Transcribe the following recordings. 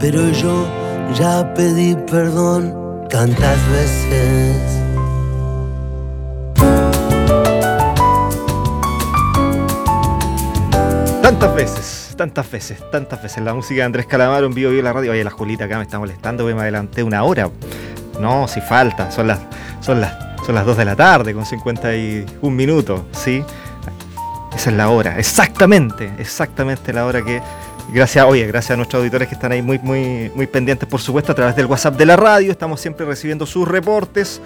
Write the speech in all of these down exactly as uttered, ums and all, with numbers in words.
pero yo ya pedí perdón tantas veces. Tantas veces, tantas veces, tantas veces. La música de Andrés Calamaro en vivo y en la radio. Oye, la Julita acá me está molestando porque me adelanté una hora. No, si falta, son las, son las, son las dos de la tarde con cincuenta y un minutos, ¿sí? Esa es la hora, exactamente, exactamente la hora que... Gracias, oye, gracias a nuestros auditores que están ahí muy, muy, muy pendientes, por supuesto, a través del WhatsApp de la radio. Estamos siempre recibiendo sus reportes,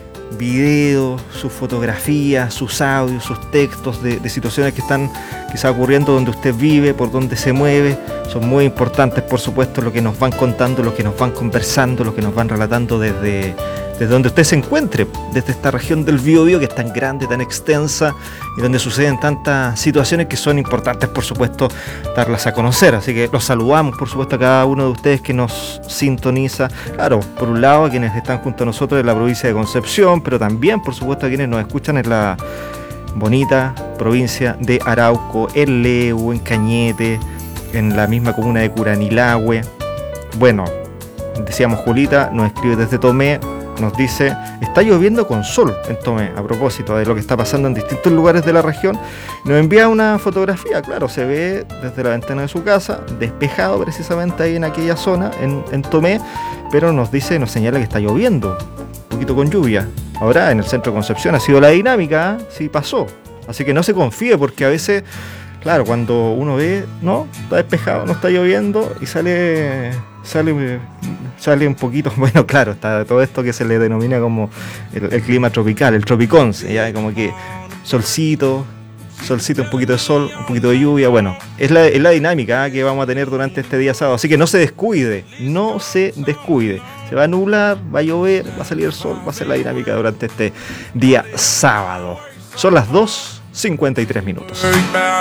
videos, sus fotografías, sus audios, sus textos de, de situaciones que están quizá ocurriendo donde usted vive, por donde se mueve. Son muy importantes, por supuesto, lo que nos van contando, lo que nos van conversando, lo que nos van relatando desde, desde donde usted se encuentre, desde esta región del Biobío, que es tan grande, tan extensa, y donde suceden tantas situaciones que son importantes, por supuesto, darlas a conocer. Así que los saludamos, por supuesto, a cada uno de ustedes que nos sintoniza. Claro, por un lado, a quienes están junto a nosotros en la provincia de Concepción, pero también, por supuesto, a quienes nos escuchan en la bonita provincia de Arauco, en Leu, en Cañete, en la misma comuna de Curanilahue. Bueno, decíamos, Julita nos escribe desde Tomé, nos dice, está lloviendo con sol en Tomé, a propósito de lo que está pasando en distintos lugares de la región. Nos envía una fotografía, claro, se ve desde la ventana de su casa, despejado precisamente ahí en aquella zona, en, en Tomé, pero nos dice, nos señala que está lloviendo, un poquito con lluvia. Ahora en el centro de Concepción ha sido la dinámica, ¿eh? Sí pasó, así que no se confíe, porque a veces, claro, cuando uno ve, no, está despejado, no está lloviendo, y sale... Sale, sale un poquito, bueno, claro, está todo esto que se le denomina como el, el clima tropical, el tropicón, ya como que solcito, solcito, un poquito de sol, un poquito de lluvia. Bueno, es la, es la dinámica, ¿eh?, que vamos a tener durante este día sábado, así que no se descuide, no se descuide. Se va a nublar, va a llover, va a salir el sol, va a ser la dinámica durante este día sábado. Son las dos cincuenta y tres minutos.